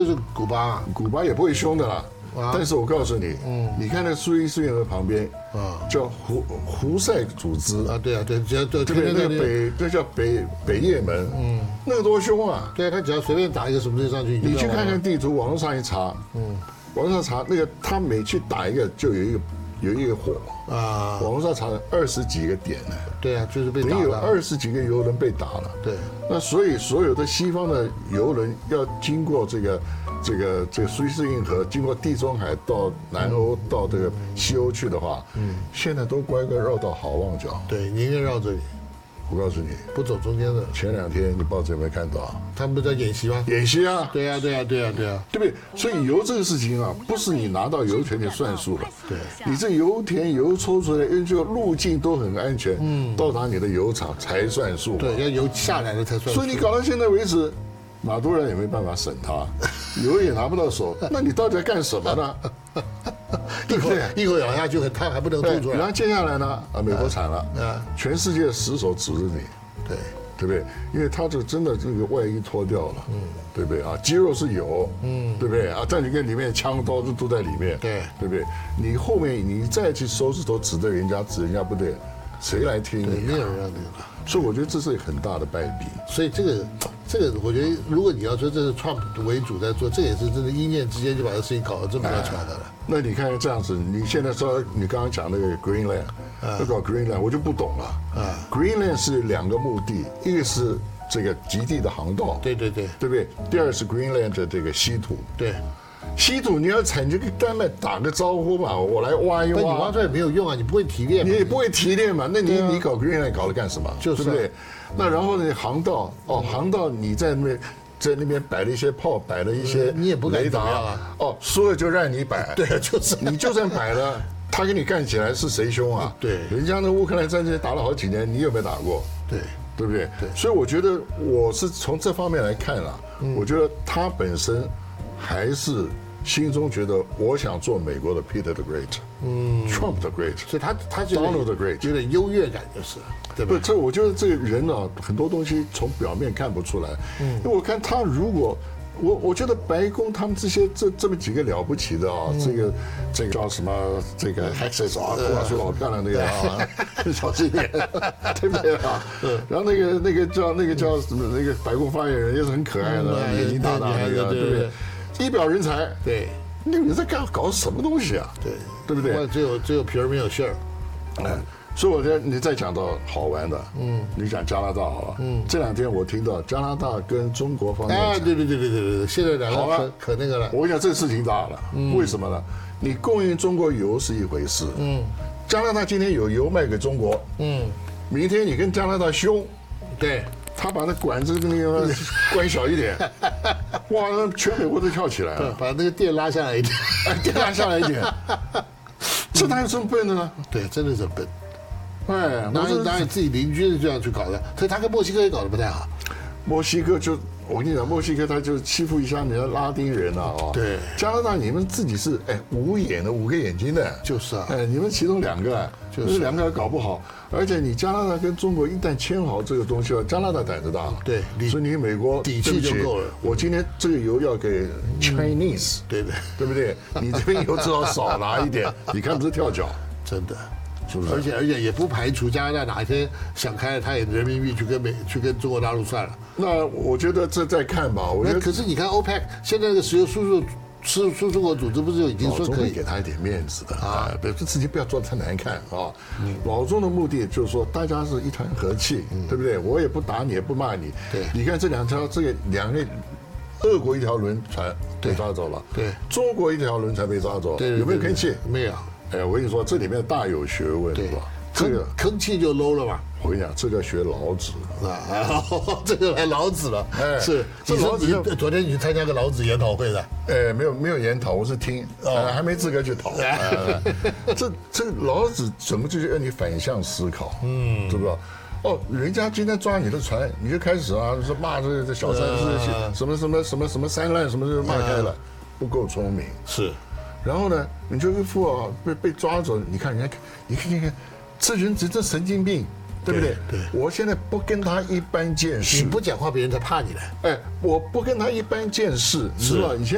就是古巴啊， 古巴也不会凶的啦。但是我告诉你，你看那苏伊士运河旁边，叫胡塞组织啊，对啊，对，只要对对不对？那个那叫北也门，那个多凶啊！ 对啊，他只要随便打一个什么东西上去， 你去看看地图，网络上一查，网络上查那个他每去打一个就有一个火啊，网络上查了20几个点呢。 对啊，就是被打了， 有20几个油轮被打了。 对， 那所以所有的西方的油轮要经过这个苏伊士运河，经过地中海到南欧到这个西欧去的话，现在都乖乖绕到好望角。 对，你应该绕这里。 我告诉你， 不走中间的。 前2天你报纸有没有看到？ 他们不在演习吗？ 演习啊！ 对啊，对啊，对啊，对啊， 对不对？所以油这个事情啊，不是你拿到油田就算数了。 对， 你这油田油抽出来，这个路径都很安全，到达你的油厂才算数。 对，要油下来了才算数。 所以你搞到现在为止，马杜罗也没办法审他，油也拿不到手，那你到底在干什么呢？ 一口咬下去，他还不能吐出来。 然后接下来呢？美国惨了，全世界10手指着你，对不对？因为他真的这个外衣脱掉了，对不对啊？肌肉是有，对不对啊？但你看里面枪刀都在里面， 对不对？你后面你再去手指头指着人家不对，谁来听你？ 没有人让你了。 所以我觉得这是很大的败笔。 所以这个，我觉得如果你要说这是 Trump 为主在做，这也是真的一念之间就把这事情搞得这么要巧的了。 那你看这样子，你现在说你刚刚讲那个 Greenland， 要搞 Greenland， 我就不懂了。Greenland 是2个目的，一个是这个极地的航道， 对不对？ 第二是 Greenland 的这个稀土， 对。 稀土你要采，你就跟丹麦打个招呼嘛，我来挖一挖。 你挖出来也没有用啊，你不会提炼， 你也不会提炼嘛。那你搞 Greenland 搞了干什么？对不对？那然后呢，航道航道你在那边摆了一些炮，摆了一些你也不雷达啊。 说了就让你摆。 对，就是你就算摆了，他跟你干起来是谁凶啊？ 对， 人家那乌克兰战争打了好几年，你有没有打过？对不对？ 对。 所以我觉得我是从这方面来看了，我觉得他本身还是心中觉得我想做美国的 Peter the Great，Trump the Great， 所以他就 Donald the Great， 有点优越感就是，对吧？ 不，我觉得这个人啊，很多东西从表面看不出来。因为我看他如果我觉得白宫他们这么几个了不起的啊，这个叫什么这个 Hexes 啊，话说好漂亮那个啊，小心点，对不对啊？然后那个叫什么那个白宫发言人也是很可爱的，眼睛大大那个，对不对？一表人才， 对， 你在搞什么东西啊？对不对？ 只有皮儿没有馅儿。 所以我觉得你再讲到好玩的，你讲加拿大好了，这2天我听到加拿大跟中国方面， 对，现在2个可那个了。 我跟你讲，这个事情大了，为什么呢？你供应中国油是一回事，加拿大今天有油卖给中国，明天你跟加拿大凶， 对。 他把那管子那个关小一点，哇，全美国都跳起来了， 把那个电拉下来一点， 电拉下来一点，这哪有这么笨的呢？ 对，真的是笨。 哪有自己邻居这样去搞的？所以他跟墨西哥也搞得不太好。 墨西哥我跟你讲，墨西哥他就欺负一下你的拉丁人啊！ 对， 加拿大你们自己是5眼的5个眼睛的， 就是啊， 你们其中2个，就是2个搞不好，而且你加拿大跟中国一旦签好这个东西了，加拿大胆子大了， 对， 所以你美国底气就够了。 我今天这个油要给 Chinese， 对不对？ 你这边油至少少拿一点，你看不是跳脚， 真的。 是不是？ 而且也不排除加拿大哪一天想开了，他也人民币去跟中国大陆算了。 那我觉得这再看吧。我觉得可是你看 OPEC 现在那个石油输出国组织不是已经说可以给他一点面子的啊？这事情不要做得太难看啊。老中的目的就是说大家是一团和气，对不对？我也不打你，也不骂你。 对， 你看这2个。俄国一条轮船被抓走了， 对， 中国一条轮船被抓走，有没有吭气？ 没有。 我跟你说，这里面大有学问， 对吧？ 这个吭气就 low 了嘛。 我跟你讲，这个学老子啊，这个来老子了。是， 这老子。 昨天你去参加个老子研讨会的？ 没有研讨，我是听，还没资格去讨。这老子怎么就是让你反向思考？知不知道？人家今天抓你的船，你就开始说骂这小三什么三滥什么就骂开了，不够聪明。 是， 然后呢，你就一副被抓走，你看，这人这神经病，对不对？ 对， 我现在不跟他一般见识， 你不讲话，别人才怕你呢。 我不跟他一般见识，你知道以前。